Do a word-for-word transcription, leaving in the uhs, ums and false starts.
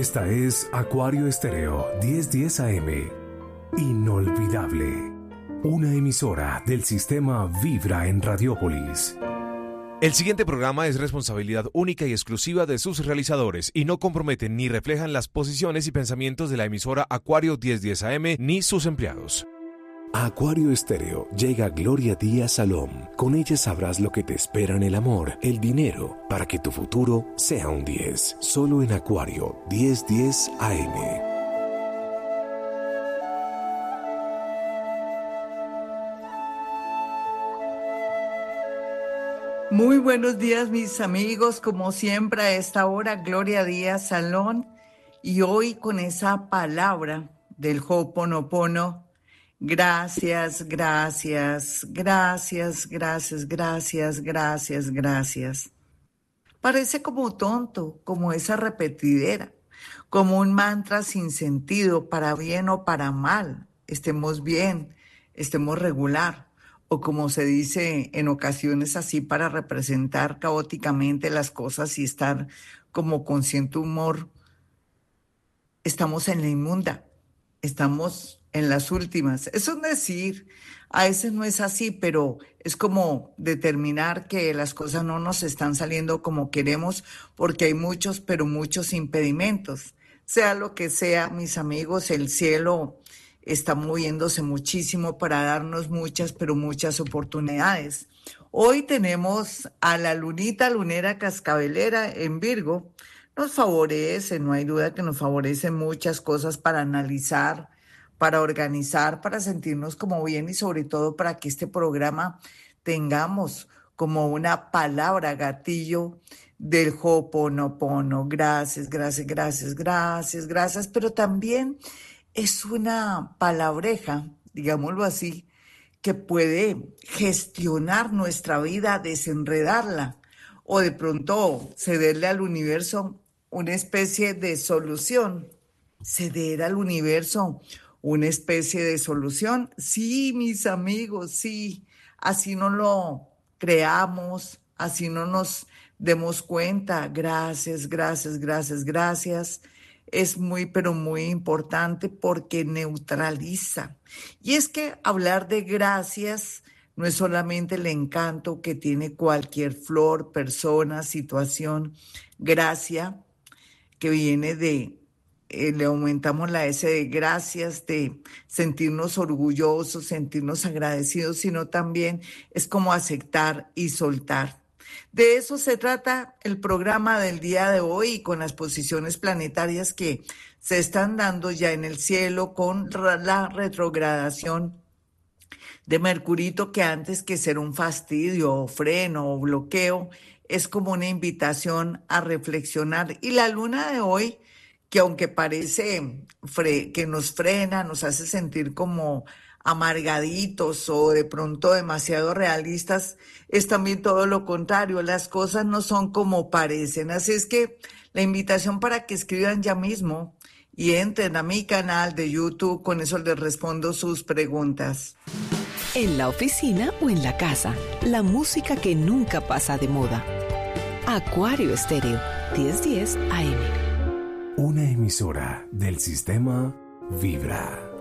Esta es Acuario Estéreo diez diez A M. Inolvidable. Una emisora del sistema Vibra en Radiópolis. El siguiente programa es responsabilidad única y exclusiva de sus realizadores y no comprometen ni reflejan las posiciones y pensamientos de la emisora Acuario diez diez A M ni sus empleados. A Acuario Estéreo llega Gloria Díaz Salom. Con ella sabrás lo que te espera en el amor, el dinero, para que tu futuro sea un diez. Solo en Acuario diez diez A M. Muy buenos días, mis amigos. Como siempre, a esta hora, Gloria Díaz Salón. Y hoy con esa palabra del Ho'oponopono. Gracias, gracias, gracias, gracias, gracias, gracias, gracias. Parece como tonto, como esa repetidera, como un mantra sin sentido, para bien o para mal. Estemos bien, estemos regular. O como se dice en ocasiones así para representar caóticamente las cosas y estar como con cierto humor. Estamos en la inmunda, estamos en las últimas. Eso es decir, a veces no es así, pero es como determinar que las cosas no nos están saliendo como queremos porque hay muchos, pero muchos impedimentos. Sea lo que sea, mis amigos, el cielo está moviéndose muchísimo para darnos muchas, pero muchas oportunidades. Hoy tenemos a la lunita lunera cascabelera en Virgo. Nos favorece, no hay duda que nos favorece muchas cosas para analizar, para organizar, para sentirnos como bien y sobre todo para que este programa tengamos como una palabra gatillo del Ho'oponopono. Gracias, gracias, gracias, gracias, gracias, pero también es una palabreja, digámoslo así, que puede gestionar nuestra vida, desenredarla, o de pronto cederle al universo una especie de solución. Ceder al universo una especie de solución. Sí, mis amigos, sí. Así no lo creamos, así no nos demos cuenta. Gracias, gracias, gracias, gracias. Es muy, pero muy importante porque neutraliza. Y es que hablar de gracias no es solamente el encanto que tiene cualquier flor, persona, situación. Gracia, que viene de, eh, le aumentamos la S de gracias, de sentirnos orgullosos, sentirnos agradecidos, sino también es como aceptar y soltar. De eso se trata el programa del día de hoy, con las posiciones planetarias que se están dando ya en el cielo con la retrogradación de Mercurito, que antes que ser un fastidio o freno o bloqueo, es como una invitación a reflexionar. Y la luna de hoy, que aunque parece fre- que nos frena, nos hace sentir como amargaditos o de pronto demasiado realistas, es también todo lo contrario. Las cosas no son como parecen. Así es que la invitación para que escriban ya mismo y entren a mi canal de YouTube, con eso les respondo sus preguntas. En la oficina o en la casa, la música que nunca pasa de moda. Acuario Estéreo diez diez A M. Una emisora del sistema Vibra.